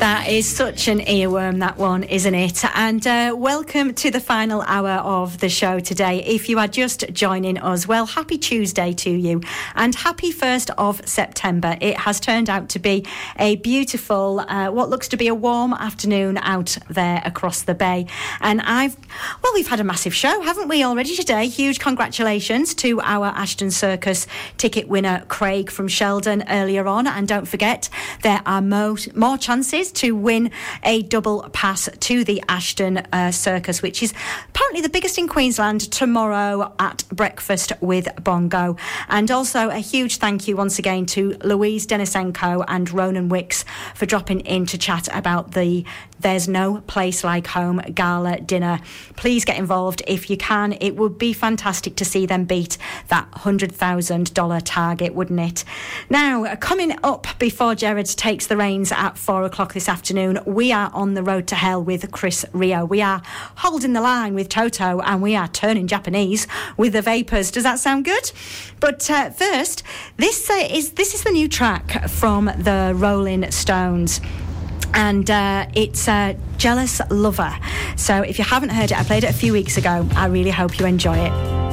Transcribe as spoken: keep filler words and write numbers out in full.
That is such an earworm, that one, isn't it? And uh, welcome to the final hour of the show today. If you are just joining us, well, happy Tuesday to you and happy first of September. It has turned out to be a beautiful, uh, what looks to be a warm afternoon out there across the bay. And I've, well, we've had a massive show, haven't we, already today? Huge congratulations to our Ashton Circus ticket winner, Craig from Sheldon, earlier on. And don't forget, there are mo- more chances to win a double pass to the Ashton uh, Circus, which is apparently the biggest in Queensland, tomorrow at Breakfast with Bongo. And also a huge thank you once again to Louise Denisenko and Ronan Wicks for dropping in to chat about the There's No Place Like Home gala dinner. Please get involved if you can. It would be fantastic to see them beat that one hundred thousand dollars target, wouldn't it? Now, coming up before Jared takes the reins at four o'clock this afternoon, we are on the road to hell with Chris Rio. We are holding the line with Toto, and we are turning Japanese with the Vapors. Does that sound good? But uh, first, this uh, is this is the new track from the Rolling Stones. And uh, it's uh, Jealous Lover. So if you haven't heard it, I played it a few weeks ago. I really hope you enjoy it.